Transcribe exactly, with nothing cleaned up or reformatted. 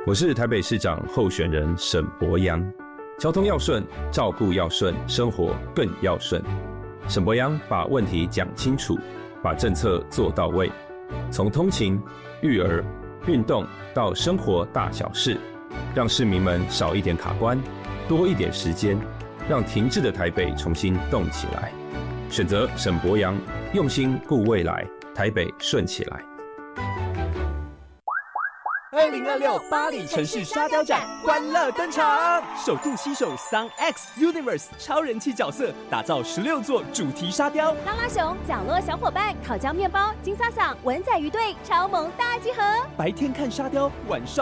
我是台北市长候选人沈伯洋。交通要顺，照顾要顺，生活更要顺。沈伯洋把问题讲清楚，把政策做到位，从通勤、育儿、运动到生活大小事，让市民们少一点卡关，多一点时间，让停滞的台北重新动起来。选择沈伯洋，用心顾未来，台北顺起来。 二零二六巴黎城市沙雕展欢乐登场，首度携手桑 X Universe 超人气角色，打造十六座主题沙雕。 拉拉熊、角落小伙伴、烤焦面包、金萨桑、文仔鱼队超萌大集合。 白天看沙雕，晚上